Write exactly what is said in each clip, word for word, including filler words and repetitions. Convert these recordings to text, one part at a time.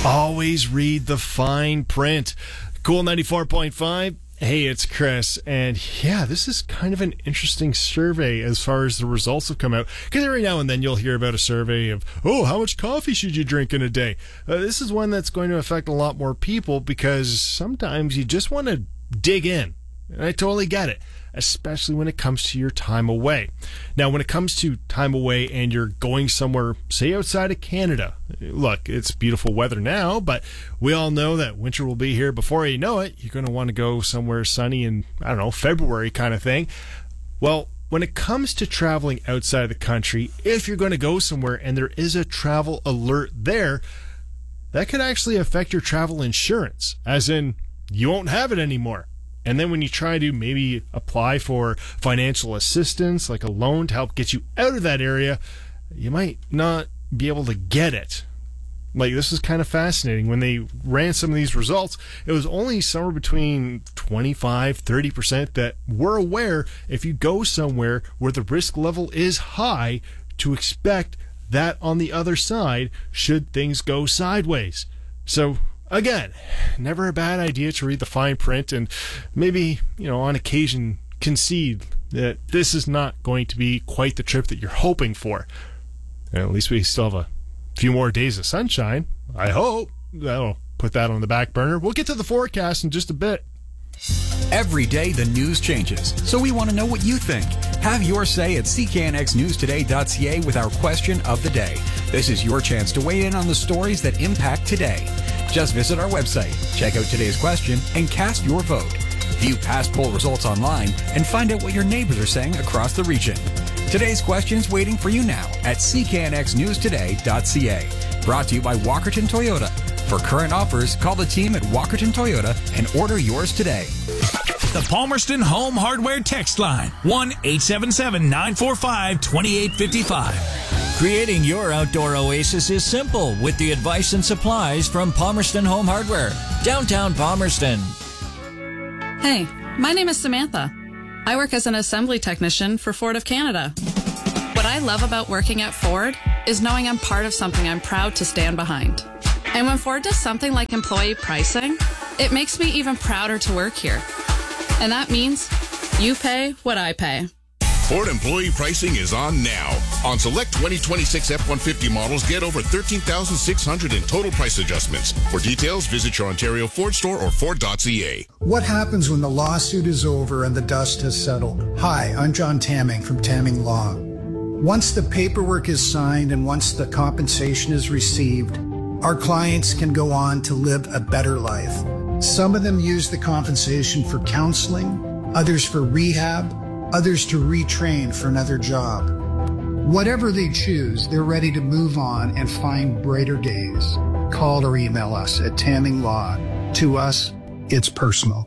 Always read the fine print. Cool ninety-four point five. Hey, it's Chris. And yeah, this is kind of an interesting survey as far as the results have come out. Because every now and then you'll hear about a survey of, oh, how much coffee should you drink in a day? Uh, this is one that's going to affect a lot more people because sometimes you just want to dig in. And I totally get it, especially when it comes to your time away. Now, when it comes to time away and you're going somewhere, say outside of Canada, look, it's beautiful weather now, but we all know that winter will be here before you know it. You're going to want to go somewhere sunny in, I don't know, February kind of thing. Well, when it comes to traveling outside the country, if you're going to go somewhere and there is a travel alert there, that could actually affect your travel insurance, as in you won't have it anymore. And then when you try to maybe apply for financial assistance, like a loan to help get you out of that area, you might not be able to get it. Like, this is kind of fascinating. When they ran some of these results, it was only somewhere between twenty-five, thirty percent that were aware if you go somewhere where the risk level is high to expect that on the other side should things go sideways. So, again, never a bad idea to read the fine print and maybe, you know, on occasion concede that this is not going to be quite the trip that you're hoping for. And at least we still have a few more days of sunshine. I hope. That'll put that on the back burner. We'll get to the forecast in just a bit. Every day the news changes, so we want to know what you think. Have your say at c k n x news today dot c a with our question of the day. This is your chance to weigh in on the stories that impact today. Just visit our website, check out today's question, and cast your vote. View past poll results online and find out what your neighbors are saying across the region. Today's question's waiting for you now at c k n x news today dot c a. Brought to you by Walkerton Toyota. For current offers, call the team at Walkerton Toyota and order yours today. The Palmerston Home Hardware text line, one eight seven seven, nine four five, two eight five five. Creating your outdoor oasis is simple with the advice and supplies from Palmerston Home Hardware, downtown Palmerston. Hey, my name is Samantha. I work as an assembly technician for Ford of Canada. What I love about working at Ford is knowing I'm part of something I'm proud to stand behind. And when Ford does something like employee pricing, it makes me even prouder to work here. And that means you pay what I pay. Ford employee pricing is on now. On select twenty twenty-six F one fifty models, get over thirteen thousand six hundred in total price adjustments. For details, visit your Ontario Ford store or Ford dot c a. What happens when the lawsuit is over and the dust has settled? Hi, I'm John Tamming from Tamming Law. Once the paperwork is signed and once the compensation is received, our clients can go on to live a better life. Some of them use the compensation for counseling, others for rehab, others to retrain for another job. Whatever they choose, they're ready to move on and find brighter days. Call or email us at Tamming Law. To us, it's personal.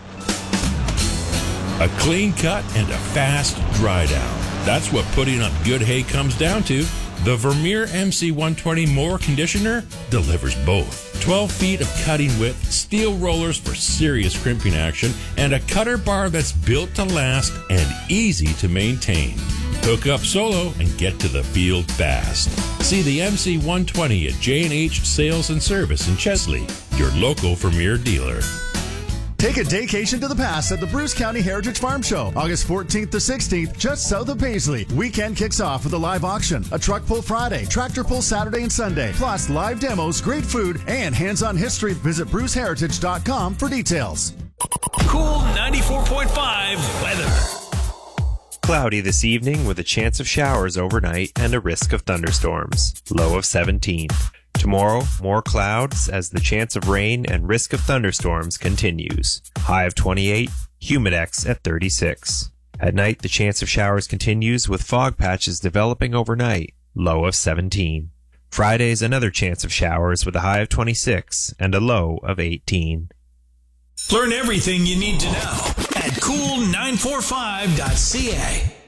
A clean cut and a fast dry down. That's what putting up good hay comes down to. The Vermeer M C one twenty Mower Conditioner delivers both. twelve feet of cutting width, steel rollers for serious crimping action, and a cutter bar that's built to last and easy to maintain. Hook up solo and get to the field fast. See the M C one twenty at J and H Sales and Service in Chesley, your local Vermeer dealer. Take a daycation to the past at the Bruce County Heritage Farm Show, August fourteenth to sixteenth, just south of Paisley. Weekend kicks off with a live auction, a truck pull Friday, tractor pull Saturday and Sunday, plus live demos, great food, and hands-on history. Visit bruce heritage dot com for details. Cool ninety-four point five weather. Cloudy this evening with a chance of showers overnight and a risk of thunderstorms. Low of seventeen. Tomorrow, more clouds as the chance of rain and risk of thunderstorms continues. High of twenty-eight, humidex at thirty-six. At night, the chance of showers continues with fog patches developing overnight. Low of seventeen. Friday's another chance of showers with a high of twenty-six and a low of eighteen. Learn everything you need to know at cool nine four five dot c a.